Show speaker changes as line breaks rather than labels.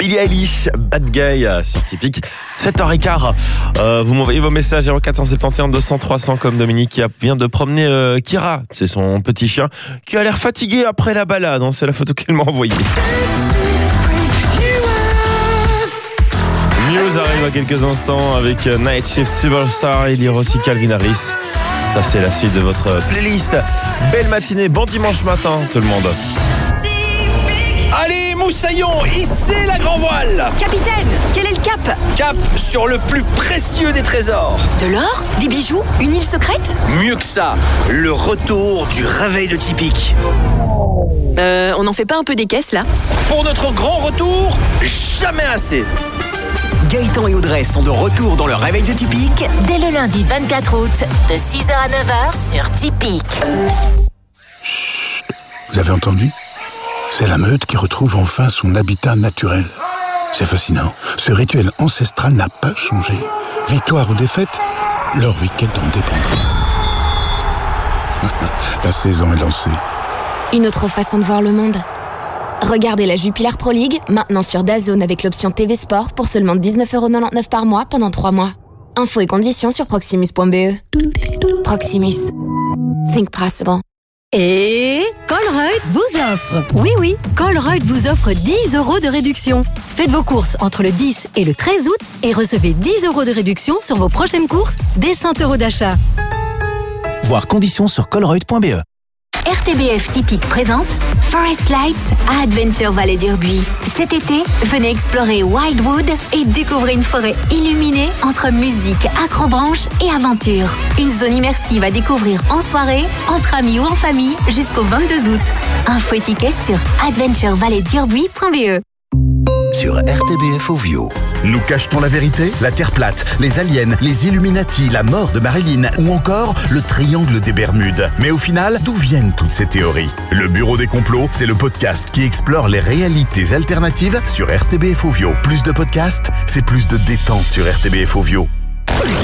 Billie Eilish, Bad Guy sur Typique. 7h15. Vous m'envoyez vos messages 0471 200 300 comme Dominique qui vient de promener Kira. C'est son petit chien qui a l'air fatigué après la balade. C'est la photo qu'elle m'a envoyée. Muse arrive à quelques instants avec Night Shift Superstar. Il y aura aussi Calvin Harris. Ça, c'est la suite de votre playlist. Belle matinée, bon dimanche matin, tout le monde.
Allez, moussaillon, hissez la grand voile.
Capitaine, quel est le cap?
Cap sur le plus précieux des trésors.
De l'or? Des bijoux? Une île secrète?
Mieux que ça, le retour du réveil de Typique.
On n'en fait pas un peu des caisses, là?
Pour notre grand retour, jamais assez.
Gaëtan et Audrey sont de retour dans le réveil de Typique.
Dès le lundi 24 août, de 6h à 9h sur Typique.
Chut, vous avez entendu? C'est la meute qui retrouve enfin son habitat naturel. C'est fascinant. Ce rituel ancestral n'a pas changé. Victoire ou défaite, leur week-end en dépendra. La saison est lancée.
Une autre façon de voir le monde. Regardez la Jupiler Pro League, maintenant sur DAZN avec l'option TV Sport pour seulement 19,99€ par mois pendant 3 mois. Infos et conditions sur proximus.be. Proximus. Think possible.
Et Colruyt vous offre. Oui, Colruyt vous offre 10€ de réduction. Faites vos courses entre le 10 et le 13 août et recevez 10€ de réduction sur vos prochaines courses dès 100€ d'achat.
Voir conditions sur colruyt.be.
RTBF Typique présente Forest Lights à Adventure Vallée d'Urbuy. Cet été, venez explorer Wildwood et découvrez une forêt illuminée entre musique, acrobranche et aventure. Une zone immersive à découvrir en soirée, entre amis ou en famille jusqu'au 22 août. Info et tickets sur adventurevallée-d'urbuy.be.
Sur RTBF Ovio. Nous cachetons la vérité, la Terre plate, les aliens, les Illuminati, la mort de Marilyn ou encore le triangle des Bermudes. Mais au final, d'où viennent toutes ces théories? Le Bureau des complots, c'est le podcast qui explore les réalités alternatives sur RTBF Ovio. Plus de podcasts, c'est plus de détente sur RTBF Ovio.